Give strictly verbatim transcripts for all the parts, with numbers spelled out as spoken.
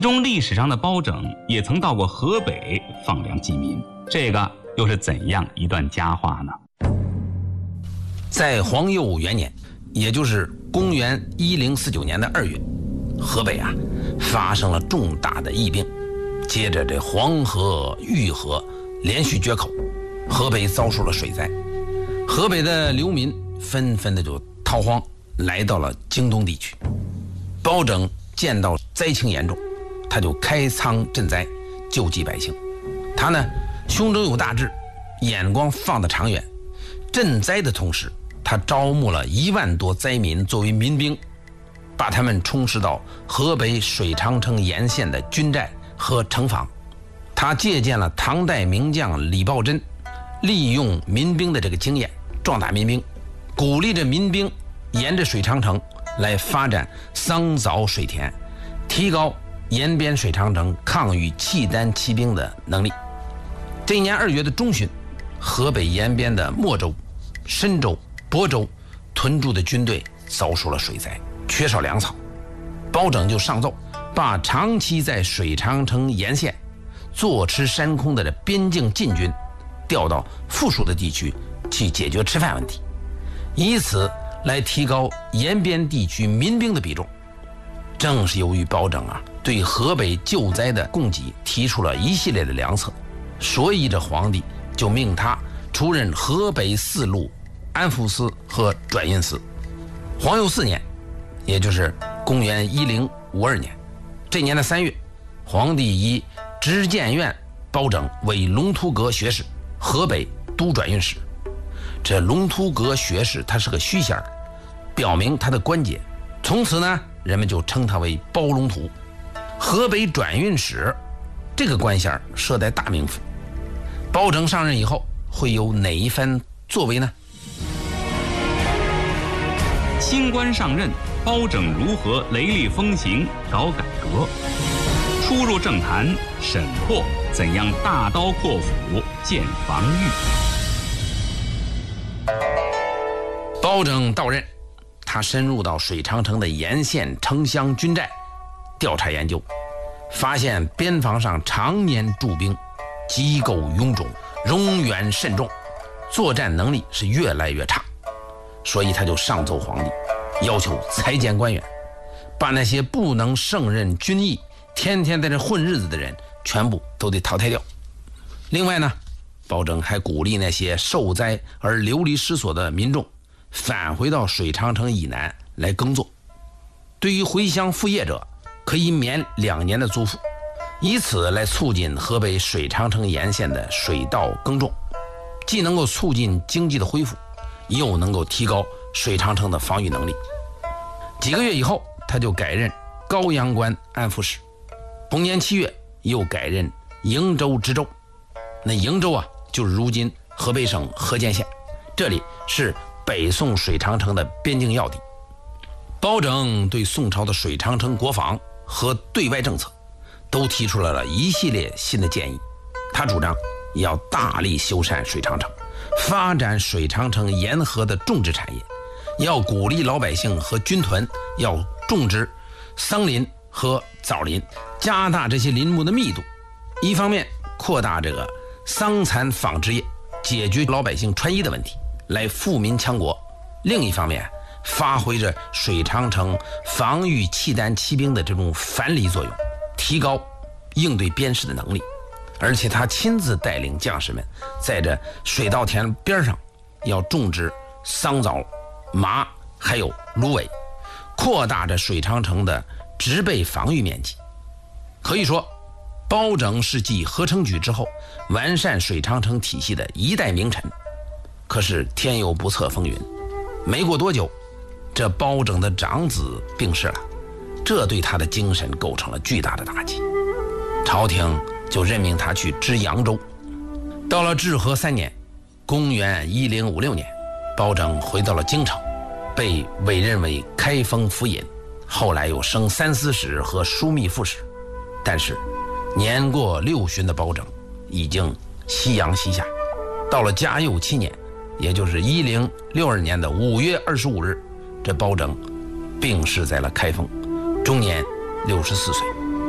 中历史上的包拯也曾到过河北放粮济民，这个又是怎样一段佳话呢？ 在皇佑元年，也就是公元一零四九年的二月，河北啊发生了重大的疫病，接着这黄河、豫河连续决口，河北遭受了水灾，河北的流民纷纷的就逃荒来到了京东地区。包拯见到灾情严重，他就开仓赈灾，救济百姓。他呢胸中有大志，眼光放得长远，赈灾的同时，他招募了一万多灾民作为民兵，把他们充实到河北水长城沿线的军寨和城防。他借鉴了唐代名将李抱真利用民兵的这个经验，壮大民兵，鼓励着民兵沿着水长城来发展桑枣水田，提高沿边水长城抗御契丹骑兵的能力。这一年二月的中旬，河北沿边的莫州、深州、亳州屯驻的军队遭受了水灾，缺少粮草。包拯就上奏，把长期在水长城沿线坐吃山空的边境禁军调到附属的地区去解决吃饭问题，以此来提高沿边地区民兵的比重。正是由于包拯啊对河北救灾的供给提出了一系列的良策，所以这皇帝就命他出任河北四路安抚司和转运司。皇佑四年，也就是公元一零五二年，这年的三月，皇帝以知谏院包拯为龙图阁学士、河北都转运使。这龙图阁学士他是个虚衔，表明他的官阶，从此呢人们就称他为包龙图。河北转运使这个官衔设在大名府，包拯上任以后会有哪一番作为呢？ 新官上任，包拯如何雷厉风行搞改革？初入政坛，沈括怎样大刀阔斧建防御？ 包拯到任，他深入到水长城的沿线城乡军寨调查研究，发现边防上常年驻兵，机构臃肿，冗员甚众，作战能力是越来越差。所以他就上奏皇帝，要求裁减官员，把那些不能胜任军役、天天在这混日子的人全部都得淘汰掉。另外呢，包拯还鼓励那些受灾而流离失所的民众返回到水长城以南来耕作，对于回乡复业者可以免两年的租赋，以此来促进河北水长城沿线的水稻耕种，既能够促进经济的恢复，又能够提高水长城的防御能力。几个月以后，他就改任高阳关安抚使，同年七月又改任瀛州知州。那瀛州啊就是如今河北省河间县，这里是北宋水长城的边境要地。包拯对宋朝的水长城国防和对外政策都提出来了一系列新的建议。他主张要大力修缮水长城，发展水长城沿河的种植产业，要鼓励老百姓和军屯要种植桑林和枣林，加大这些林木的密度。一方面扩大这个桑蚕纺织业，解决老百姓穿衣的问题，来富民强国；另一方面发挥着水长城防御契丹骑兵的这种反理作用，提高应对边事的能力。而且他亲自带领将士们在这水稻田边上要种植桑枣、麻还有芦苇，扩大着水长城的植被防御面积。可以说包拯是继何成举之后完善水长城体系的一代名臣。可是天有不测风云，没过多久，这包拯的长子病逝了，这对他的精神构成了巨大的打击。朝廷就任命他去知扬州。到了至和三年，公元一零五六年，包拯回到了京城，被委任为开封府尹，后来又升三司使和枢密副使。但是年过六旬的包拯已经夕阳西下。到了嘉佑七年，也就是一零六二年的五月二十五日，这包拯病逝在了开封，终年六十四岁。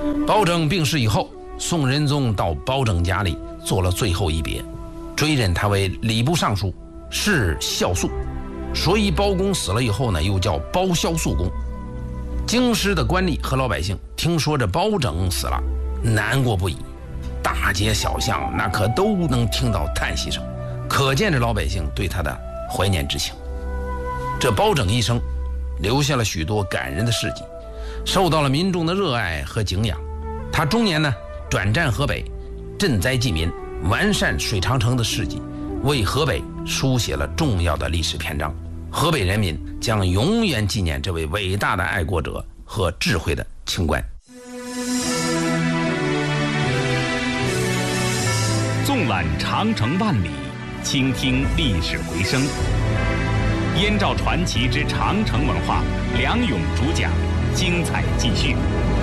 包拯病逝以后，宋仁宗到包拯家里做了最后一别，追认他为礼部尚书，谥孝肃。所以包公死了以后呢，又叫包孝肃公。京师的官吏和老百姓听说这包拯死了，难过不已，大街小巷那可都能听到叹息声，可见这老百姓对他的怀念之情。这包拯一生留下了许多感人的事迹，受到了民众的热爱和敬仰。他中年呢转战河北，赈灾济民，完善水长城的事迹，为河北书写了重要的历史篇章。河北人民将永远纪念这位伟大的爱国者和智慧的清官。 纵览长城万里，倾听历史回声。燕赵传奇之长城文化，梁勇主讲，精彩继续。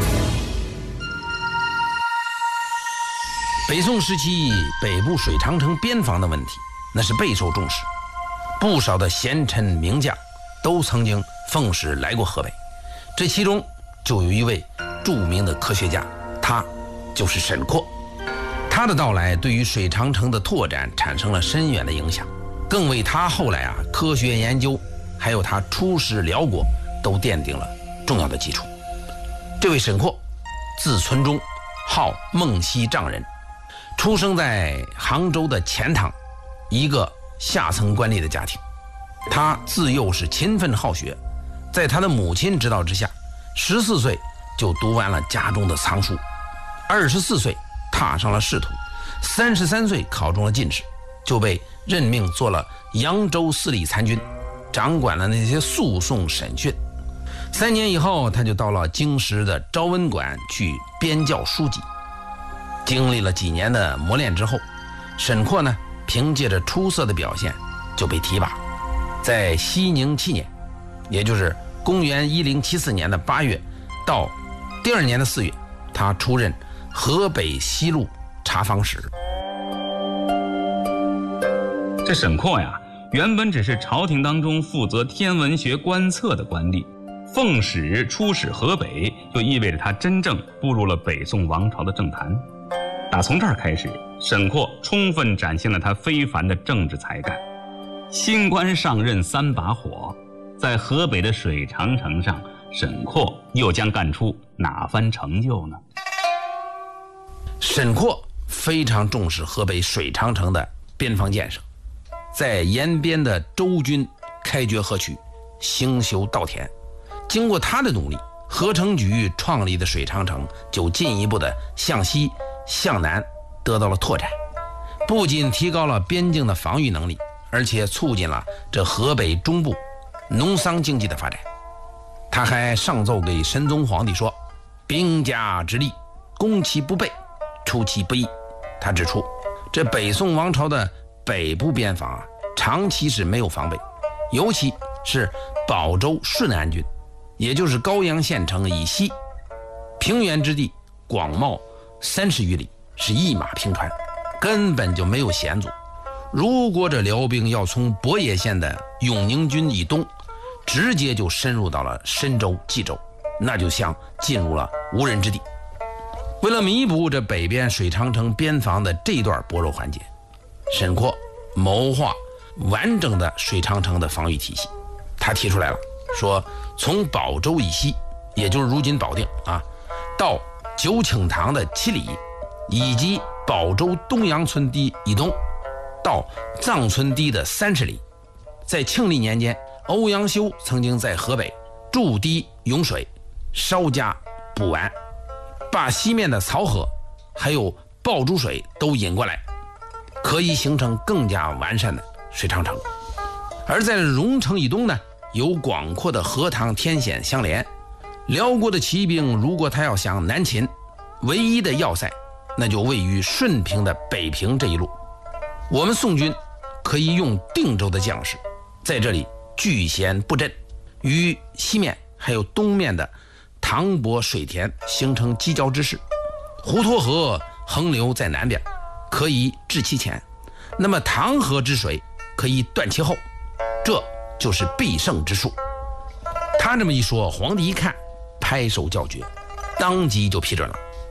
北宋时期北部水长城边防的问题，那是备受重视。不少的贤臣名将都曾经奉使来过河北，这其中就有一位著名的科学家，他就是沈括。他的到来对于水长城的拓展产生了深远的影响，更为他后来啊科学研究，还有他出使辽国都奠定了重要的基础。这位沈括字存忠，号孟西丈人，出生在杭州的钱塘，一个下层官吏的家庭。他自幼是勤奋好学，在他的母亲指导之下，十四岁就读完了家中的藏书，二十四岁踏上了仕途，三十三岁考中了进士，就被任命做了扬州司礼参军，掌管了那些诉讼审讯。三年以后，他就到了京师的昭温馆去编校书籍。经历了几年的磨练之后，沈括呢凭借着出色的表现就被提拔。在熙宁七年，也就是公元一零七四年的八月到第二年的四月，他出任河北西路查访使。 这沈括呀，原本只是朝廷当中负责天文学观测的官吏，奉使出使河北，就意味着他真正步入了北宋王朝的政坛。打从这儿开始，沈括充分展现了他非凡的政治才干。新官上任三把火，在河北的水长城上，沈括又将干出哪番成就呢？ 沈括非常重视河北水长城的边防建设，在沿边的周军开掘河渠，兴修稻田。经过他的努力，河城局创立的水长城就进一步的向西向南得到了拓展，不仅提高了边境的防御能力，而且促进了这河北中部农桑经济的发展。他还上奏给神宗皇帝说，兵家之利，攻其不备，出其不意。他指出，这北宋王朝的北部边防啊，长期是没有防备，尤其是保州顺安郡，也就是高阳县城以西，平原之地广袤三十余里，是一马平川，根本就没有险阻。如果这辽兵要从博野县的永宁郡以东，直接就深入到了深州、冀州，那就像进入了无人之地。为了弥补这北边水长城边防的这段薄弱环节，沈括谋划完整的水长城的防御体系。他提出来了，说从保州以西，也就是如今保定啊，到九顷塘的七里，以及保州东阳村堤以东到藏村堤的三十里。在庆历年间，欧阳修曾经在河北筑堤涌水，稍加补完，把西面的漕河还有爆珠水都引过来，可以形成更加完善的水长城。而在荣城以东呢，有广阔的河塘天险相连，辽国的骑兵如果他要想南侵，唯一的要塞那就位于顺平的北平这一路。我们宋军可以用定州的将士在这里据险布阵，与西面还有东面的唐伯水田形成犄角之势。滹沱河横流在南边，可以治其前，那么唐河之水可以断其后，这就是必胜之术。他这么一说，皇帝一看，拍手叫绝，当即就批准了。